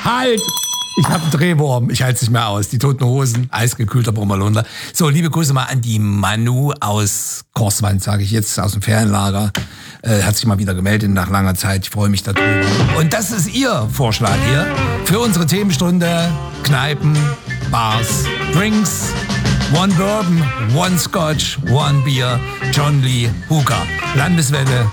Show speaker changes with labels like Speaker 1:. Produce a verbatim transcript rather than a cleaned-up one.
Speaker 1: Halt! Ich habe einen Drehwurm, ich halte es nicht mehr aus. Die Toten Hosen, eisgekühlter Brummerlunder. So, liebe Grüße mal an die Manu aus Korswand, sage ich jetzt, aus dem Ferienlager. Äh, hat sich mal wieder gemeldet nach langer Zeit. Ich freue mich darüber. Und das ist Ihr Vorschlag hier für unsere Themenstunde. Kneipen, Bars, Drinks, One Bourbon, One Scotch, One Beer, John Lee Hooker. Landeswelle